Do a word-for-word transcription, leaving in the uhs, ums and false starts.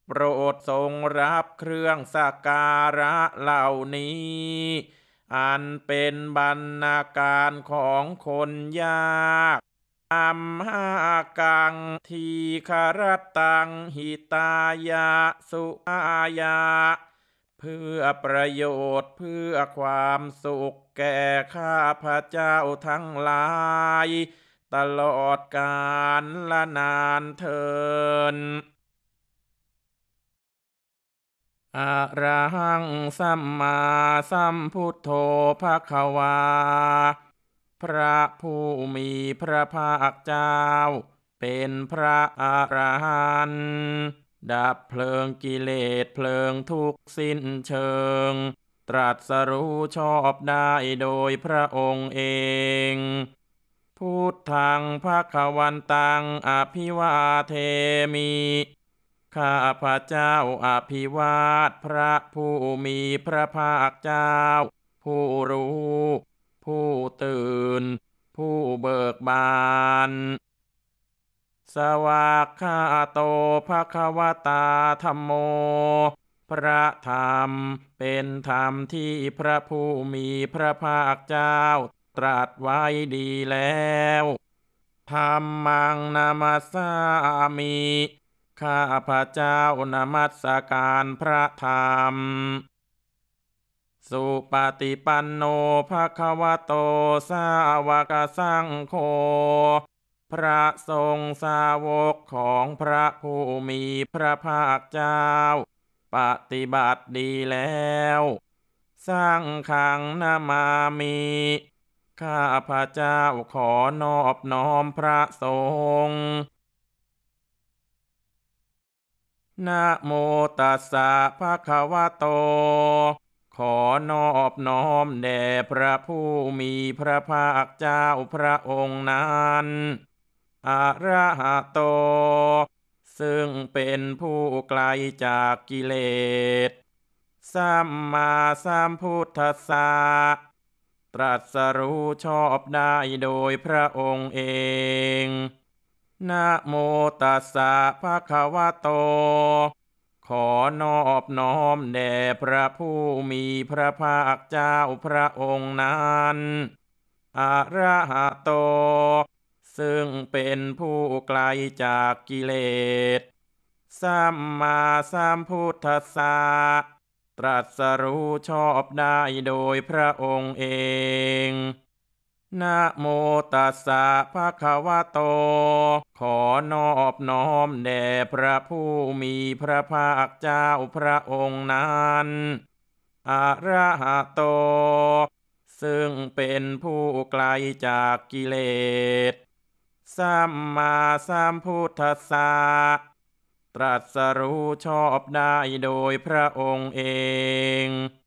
โปรดทรงรับเครื่องสักการะเหล่านี้อันเป็นบรรณาการของคนยากอัมหากังทีคารตังหิตายะสุอายะเพื่อประโยชน์เพื่อความสุขแก่ข้าพระเจ้าทั้งหลายตลอดกาลละนานเทิน อะระหังสัมมาสัมพุทโธภควาพระผู้มีพระภาคเจ้าเป็นพระอรหันต์ดับเพลิงกิเลสเพลิงทุกข์สิ้นเชิงตรัสรู้ชอบได้โดยพระองค์เองพุทธังภควันตังอภิวาเทมิ ข้าพระเจ้าอภิวาทพระผู้มีพระภาคเจ้าผู้รู้ผู้ตื่นผู้เบิกบานสวากขาโตภควตาธัมโมพระธรรมเป็นธรรมที่พระผู้มีพระภาคเจ้าตรัสไว้ดีแล้วธัมมังนามัสสามิ ข้าพระเจ้านมัสการพระธรรมสุปฏิปันโนภควโตสาวกสังโฆพระสงฆ์สาวกของพระผู้มีพระภาคเจ้าปฏิบัติดีแล้วสร้างขังนามามิข้าพระเจ้าขอนอบน้อมพระสงฆ์ นะโมตัสสะภะคะวะโตขอนอบน้อมแด่พระผู้มีพระภาคเจ้าพระองค์นั้นอะระหะโตซึ่งเป็นผู้ไกลจากกิเลสสัมมาสัมพุทธัสสะตรัสรู้ชอบได้โดยพระองค์เองนะโมตัสสะภะคะวะโตขอนอบน้อมแด่พระผู้มีพระภาคเจ้าพระองค์นั้นอะระหะโตซึ่งเป็นผู้ไกลจากกิเลสสัมมาสัมพุทธัสสะตรัสรู้ชอบได้โดยพระองค์เองนะโมตัสสะภะคะวะโตขอนอบน้อมแด่พระผู้มีพระภาคเจ้าพระองค์นั้นอะระหะโตซึ่งเป็นผู้ไกลจากกิเลสสัมมาสัมพุทธัสสะตรัสรู้ชอบได้โดยพระองค์เอง